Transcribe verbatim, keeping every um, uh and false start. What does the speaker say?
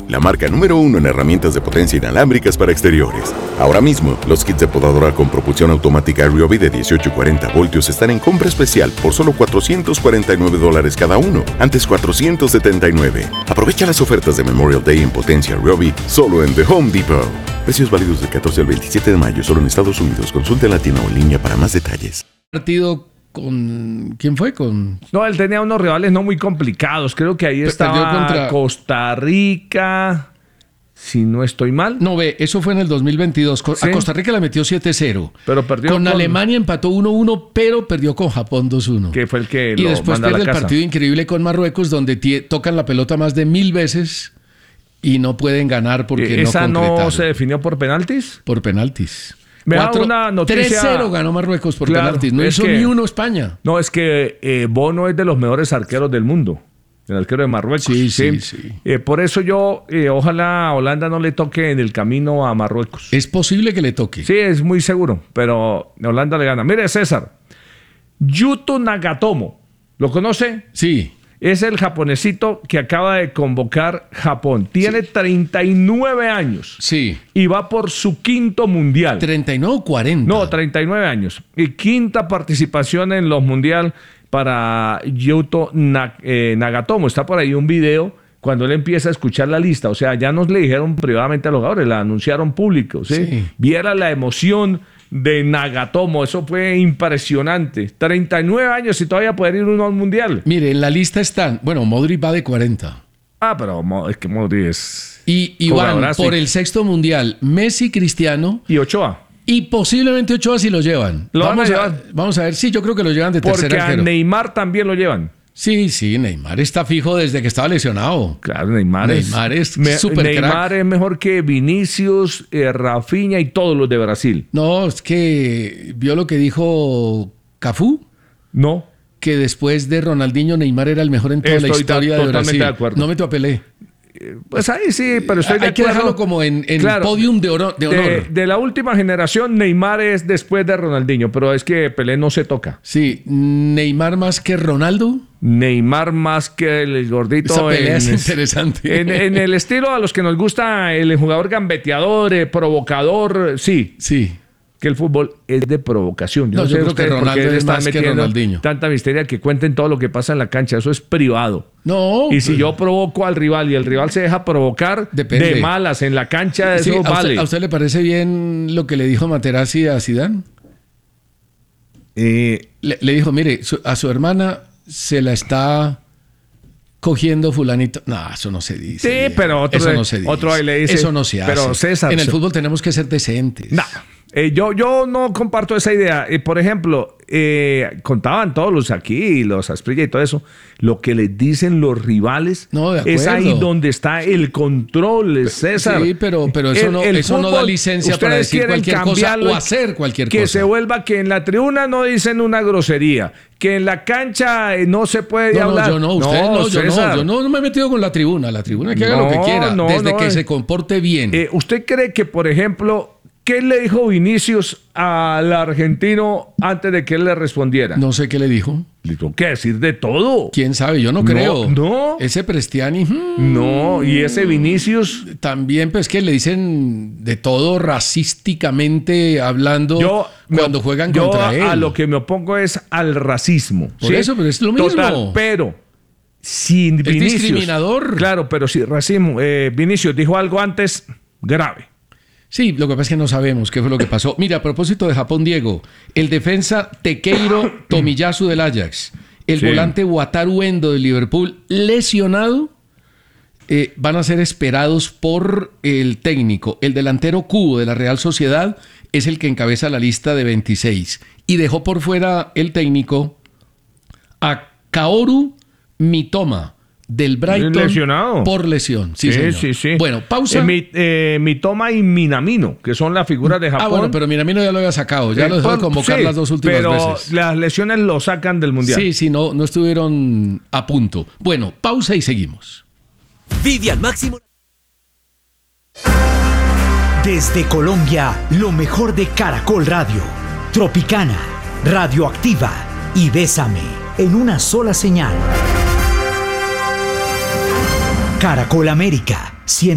la marca número uno en herramientas de potencia inalámbricas para exteriores. Ahora mismo, los kits de podadora con propulsión automática Ryobi de dieciocho y cuarenta voltios están en compra especial por solo cuatrocientos cuarenta y nueve dólares cada uno, antes cuatrocientos setenta y nueve. Aprovecha las ofertas de Memorial Day en potencia Ryobi solo en The Home Depot. Precios válidos del catorce al veintisiete de mayo, solo en Estados Unidos. Consulta en la tienda o en línea para más detalles. Partido con... ¿Quién fue? Con... No, él tenía unos rivales no muy complicados. Creo que ahí estaba contra... Costa Rica, si no estoy mal. No, ve, eso fue en el dos mil veintidós. ¿Sí? A Costa Rica le metió siete cero. Pero perdió con, con Alemania empató uno uno, pero perdió con Japón dos uno. Que fue el que y lo después manda a la pierde el casa. partido increíble con Marruecos, donde tie- tocan la pelota más de mil veces y no pueden ganar porque ¿Esa no concretaron. no se definió por penaltis? Por penaltis. Me da Cuatro, una noticia. tres cero ganó Marruecos por Claro, penaltis. No es hizo que- ni uno España. No, es que eh, Bono es de los mejores arqueros del mundo. El arquero de Marruecos. Sí, sí, sí. Eh, por eso yo, eh, ojalá a Holanda no le toque en el camino a Marruecos. Es posible que le toque. Sí, es muy seguro, pero Holanda le gana. Mire, César, Yuto Nagatomo, ¿lo conoce? Sí. Es el japonesito que acaba de convocar Japón. Tiene sí. treinta y nueve años. Sí. Y va por su quinto mundial. ¿treinta y nueve o cuarenta? No, treinta y nueve años. Y quinta participación en los mundial para Yuto Na- eh, Nagatomo. Está por ahí un video cuando él empieza a escuchar la lista. O sea, ya nos le dijeron privadamente a los jugadores, la anunciaron público. ¿sí? Sí. Viera la emoción de Nagatomo, eso fue impresionante. treinta y nueve años y todavía poder ir uno al mundial. Mire, en la lista están, bueno, Modric va de cuarenta. Ah, pero es que Modric es... Y, y van por el sexto mundial Messi, Cristiano... Y Ochoa. Y posiblemente Ochoa si lo llevan. ¿Lo vamos, van a a, llevar? vamos a ver, sí, yo creo que lo llevan de Porque tercer arquero. a Neymar también lo llevan. Sí, sí, Neymar está fijo desde que estaba lesionado. Claro, Neymar, Neymar es, es súper crack. Neymar es mejor que Vinicius, eh, Rafinha y todos los de Brasil. No, es que vio lo que dijo Cafú. No. Que después de Ronaldinho, Neymar era el mejor en toda Estoy la historia to- de Brasil. de acuerdo. No me te apelé. Pues ahí sí, pero estoy de Hay que acuerdo. dejarlo como en, en Claro, podium de, oro, de honor. De, de la última generación, Neymar es después de Ronaldinho, pero es que Pelé no se toca. Sí, Neymar más que Ronaldo. Neymar más que el gordito. Esa pelea en, es interesante. En, en el estilo a los que nos gusta el jugador gambeteador, eh, provocador, sí. Sí. Que el fútbol es de provocación. Yo No, no, yo sé creo ustedes que por qué Ronaldo le es están más que metiendo Ronaldinho. tanta misteria que cuenten todo lo que pasa en la cancha. Eso es privado. No. Y si yo provoco al rival y el rival se deja provocar Depende. de malas en la cancha, Sí, eso ¿a, vale. usted, ¿A usted le parece bien lo que le dijo Materazzi a Zidane? Eh, Le, le dijo, mire, su- a su hermana se la está cogiendo fulanito. No, eso no se dice. Sí, viejo. pero otro, eso no se dice. otro ahí le dice. Eso no se hace. Pero César, en el se- fútbol tenemos que ser decentes. No, eh, yo, yo no comparto esa idea. Eh, por ejemplo, eh, contaban todos los aquí, los Asprilla y todo eso, lo que les dicen los rivales. No, de es ahí acuerdo. donde está el control, César. Sí, pero, pero eso, El- no, el eso no da fútbol, licencia para ustedes decir quieren cualquier cosa cambiarlo o hacer cualquier que cosa. se vuelva que en la tribuna no dicen una grosería, que en la cancha eh, no se puede No, no, hablar. yo no, usted no, yo no, César. yo no, no me he metido con la tribuna. La tribuna que haga lo que No, quiera, no, desde no, que eh. se comporte bien. Eh, ¿Usted cree que, por ejemplo, qué le dijo Vinicius al argentino antes de que él le respondiera? No sé qué le dijo. Le tuvo que decir de todo. ¿Quién sabe? Yo no No, creo. no. Ese Prestiani... hmm, No, y ese Vinicius... también, pues que le dicen de todo racísticamente hablando Yo, cuando me- juegan yo contra él. a lo que me opongo es al racismo. Por eso, pero es lo mismo. Total, pero sin Es Vinicius... discriminador. Claro, pero sí, racismo. Eh, Vinicius dijo algo antes grave. Sí, lo que pasa es que no sabemos qué fue lo que pasó. Mira, a propósito de Japón, Diego, el defensa Tekeiro Tomiyasu del Ajax, el Sí. volante Wataru Endo del Liverpool, lesionado, eh, van a ser esperados por el técnico. El delantero Kubo de la Real Sociedad es el que encabeza la lista de veintiséis. Y dejó por fuera el técnico a Kaoru Mitoma del Brighton Lesionado. por lesión. Sí, Sí, señor. sí, sí. Bueno, pausa. Eh, mi, eh, Mitoma y Minamino, que son las figuras de Japón. Ah, bueno, pero Minamino ya lo había sacado. Ya Eh, lo dejó de por- convocar sí, las dos últimas pero veces. las lesiones lo sacan del Mundial. Sí, sí, no, no estuvieron a punto. Bueno, pausa y seguimos. Vive al máximo. Desde Colombia, lo mejor de Caracol Radio, Tropicana, Radioactiva y Bésame en una sola señal. Caracol América, cien